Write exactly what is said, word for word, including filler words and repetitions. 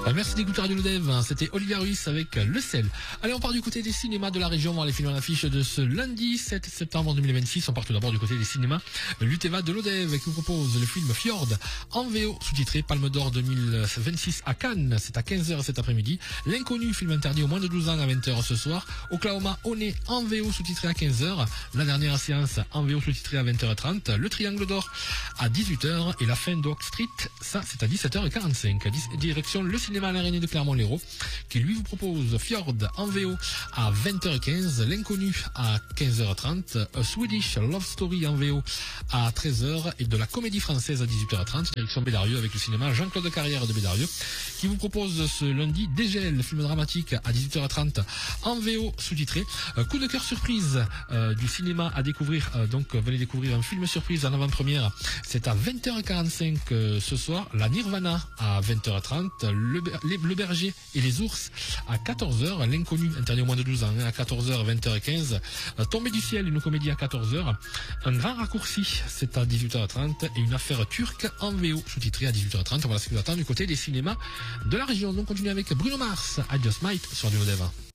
Euh, Merci d'écouter Radio Lodev, hein. C'était Olivier Ruiz avec euh, Le Sel. Allez, on part du côté des cinémas de la région, voir les films à l'affiche de ce lundi sept septembre deux mille vingt-six. On part tout d'abord du côté des cinémas L'Uteva de Lodev qui vous propose le film Fjord en V O sous-titré Palme d'Or deux mille vingt-six à Cannes. C'est à quinze heures cet après-midi. L'inconnu, film interdit aux moins de douze ans à vingt heures ce soir. Oklahoma Honey en V O sous-titré à quinze heures. La dernière séance en V O sous-titré à vingt heures trente. Le Triangle d'Or à dix-huit heures et la fin d'Oak Street, ça c'est à dix-sept heures quarante-cinq. Direction le cinéma à l'Arène de Clermont-Lérault qui lui vous propose Fjord en V O à vingt heures quinze, L'inconnu à quinze heures trente, A Swedish Love Story en V O à treize heures et de la comédie française à dix-huit heures trente. Direction Bédarieux avec le cinéma Jean-Claude Carrière de Bédarieux qui vous propose ce lundi Dégel, film dramatique à dix-huit heures trente en V O sous-titré. Euh, coup de cœur surprise euh, du cinéma à découvrir. Euh, donc venez découvrir un film surprise en avant-première. C'est à vingt heures quarante-cinq euh, ce soir. La Nirvana à vingt heures trente. Le, les, le berger et les ours à quatorze heures. L'inconnu interdit aux moins de douze ans hein, à quatorze heures, vingt heures quinze. Euh, Tombée du ciel, une comédie à quatorze heures. Un grand raccourci, c'est à dix-huit heures trente. Et une affaire turque en V O sous-titré à dix-huit heures trente. Voilà ce qui nous attend du côté des cinémas de la région. Donc on continue avec Bruno Mars, I Just Might sur Radio Lodev.